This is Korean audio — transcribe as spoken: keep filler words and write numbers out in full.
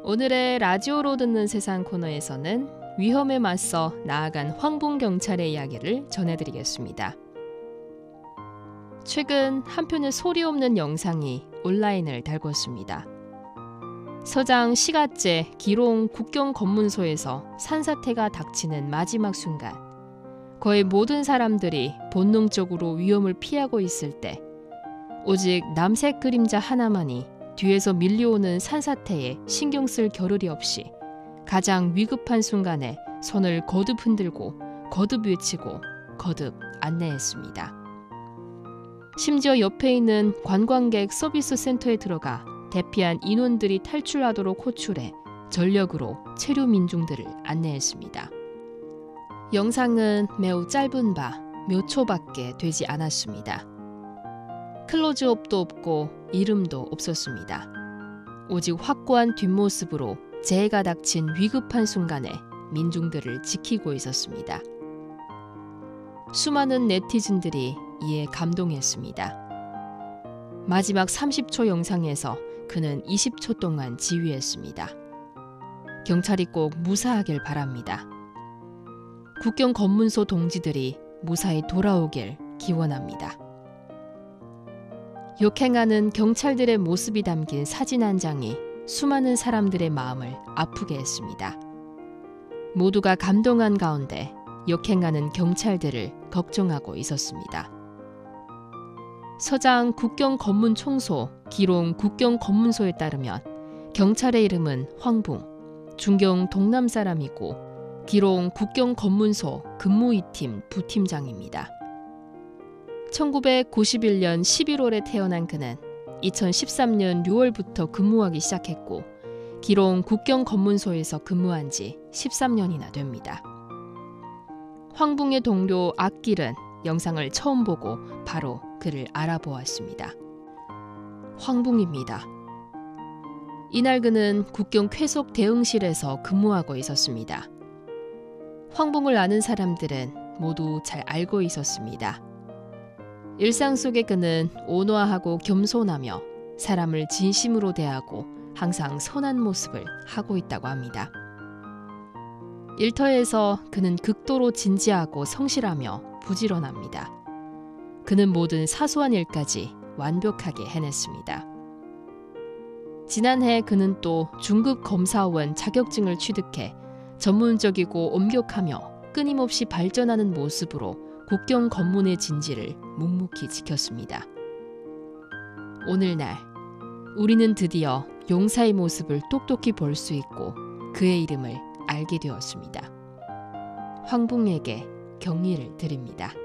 오늘의 라디오로 듣는 세상 코너에서는 위험에 맞서 나아간 황봉 경찰의 이야기를 전해드리겠습니다. 최근 한 편의 소리 없는 영상이 온라인을 달궜습니다. 서장 시가째 기롱 국경검문소에서 산사태가 닥치는 마지막 순간, 거의 모든 사람들이 본능적으로 위험을 피하고 있을 때 오직 남색 그림자 하나만이 뒤에서 밀려오는 산사태에 신경 쓸 겨를이 없이 가장 위급한 순간에 손을 거듭 흔들고 거듭 외치고 거듭 안내했습니다. 심지어 옆에 있는 관광객 서비스 센터에 들어가 대피한 인원들이 탈출하도록 호출해 전력으로 체류 민중들을 안내했습니다. 영상은 매우 짧은 바 몇 초밖에 되지 않았습니다. 클로즈업도 없고 이름도 없었습니다. 오직 확고한 뒷모습으로 재해가 닥친 위급한 순간에 민중들을 지키고 있었습니다. 수많은 네티즌들이 이에 감동했습니다. 마지막 삼십 초 영상에서 그는 이십 초 동안 지휘했습니다. 경찰이 꼭 무사하길 바랍니다. 국경검문소 동지들이 무사히 돌아오길 기원합니다. 역행하는 경찰들의 모습이 담긴 사진 한 장이 수많은 사람들의 마음을 아프게 했습니다. 모두가 감동한 가운데 역행하는 경찰들을 걱정하고 있었습니다. 서장 국경검문총소 기롱 국경검문소에 따르면 경찰의 이름은 황봉, 중경 동남 사람이고 기롱 국경검문소 근무 이 팀 부팀장입니다. 천구백구십일 년 십일월에 태어난 그는 이천십삼 년 유월부터 근무하기 시작했고 기롱 국경검문소에서 근무한 지 십삼 년이나 됩니다. 황봉의 동료 악길은 영상을 처음 보고 바로 그를 알아보았습니다. 황봉입니다. 이날 그는 국경 쾌속 대응실에서 근무하고 있었습니다. 황봉을 아는 사람들은 모두 잘 알고 있었습니다. 일상 속에 그는 온화하고 겸손하며 사람을 진심으로 대하고 항상 선한 모습을 하고 있다고 합니다. 일터에서 그는 극도로 진지하고 성실하며 부지런합니다. 그는 모든 사소한 일까지 완벽하게 해냈습니다. 지난해 그는 또 중급 검사원 자격증을 취득해 전문적이고 엄격하며 끊임없이 발전하는 모습으로 국경 검문의 진지를 묵묵히 지켰습니다. 오늘날 우리는 드디어 용사의 모습을 똑똑히 볼 수 있고 그의 이름을 알게 되었습니다. 황봉에게 경의를 드립니다.